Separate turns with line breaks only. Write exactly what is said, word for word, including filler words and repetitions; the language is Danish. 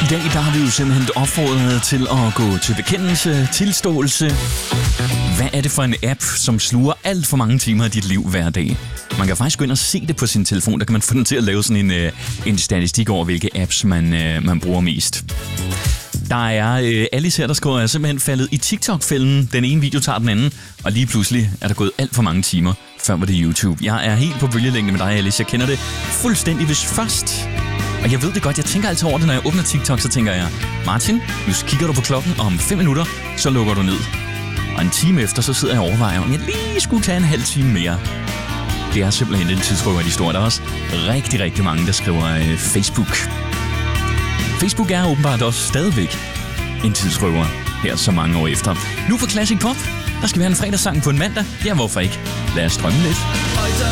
dag der har vi jo simpelthen opfordret til at gå til bekendelse, tilståelse. Hvad er det for en app, som sluger alt for mange timer af dit liv hver dag? Man kan faktisk gå ind og se det på sin telefon. Der kan man få den til at lave sådan en, en statistik over, hvilke apps man, man bruger mest. Der er øh, Alice her, der skriver, er simpelthen faldet i TikTok-fælden. Den ene video tager den anden, og lige pludselig er der gået alt for mange timer. Før var det YouTube. Jeg er helt på bølgelængde med dig, Alice. Jeg kender det fuldstændig, hvis først. Og jeg ved det godt, jeg tænker altid over det, når jeg åbner TikTok, så tænker jeg, Martin, nu kigger du på klokken, og om fem minutter, så lukker du ned. Og en time efter, så sidder jeg og overvejer, om jeg lige skulle tage en halv time mere. Det er simpelthen den tidsrøver, de store. Der er også rigtig, rigtig mange, der skriver øh, Facebook. Facebook er åbenbart også stadigvæk en tidsrøver her så mange år efter. Nu for Classic Pop, der skal vi have en fredagssang på en mandag. Ja, hvorfor ikke? Lad os drømme lidt.